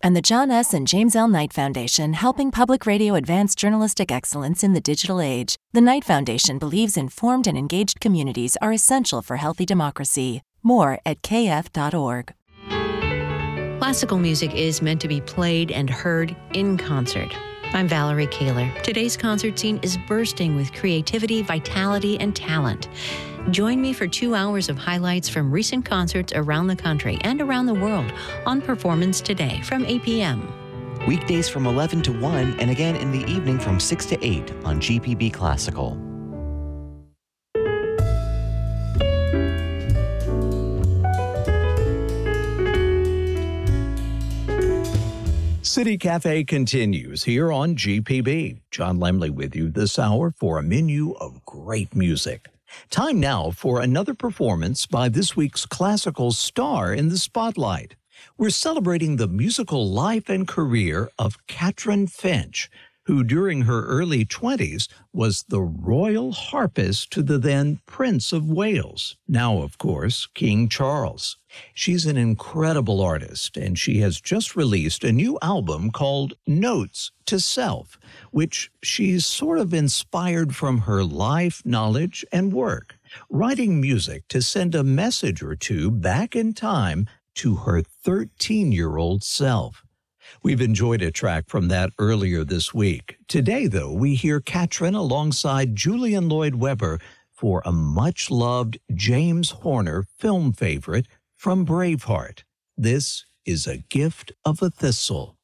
And the John S. and James L. Knight Foundation, helping public radio advance journalistic excellence in the digital age. The Knight Foundation believes informed and engaged communities are essential for healthy democracy. More at kf.org. Classical music is meant to be played and heard in concert. I'm Valerie Kaler. Today's concert scene is bursting with creativity, vitality, and talent. Join me for 2 hours of highlights from recent concerts around the country and around the world on Performance Today from 8 p.m. Weekdays from 11 to 1 and again in the evening from 6 to 8 on GPB Classical. City Cafe continues here on GPB. John Lemley with you this hour for a menu of great music. Time now for another performance by this week's classical star in the spotlight. We're celebrating the musical life and career of Catherine Finch, who during her early 20s was the royal harpist to the then Prince of Wales, now, of course, King Charles. She's an incredible artist, and she has just released a new album called Notes to Self, which she's sort of inspired from her life, knowledge, and work, writing music to send a message or two back in time to her 13-year-old self. We've enjoyed a track from that earlier this week. Today, though, we hear Catherine alongside Julian Lloyd Webber for a much-loved James Horner film favorite from Braveheart. This is A Gift of a Thistle.